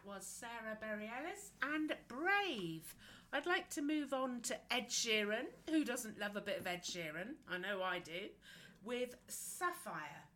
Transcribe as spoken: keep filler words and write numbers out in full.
was Sarah Bareilles and Brave. I'd like to move on to Ed Sheeran. Who doesn't love a bit of Ed Sheeran? I know I do. With Sapphire.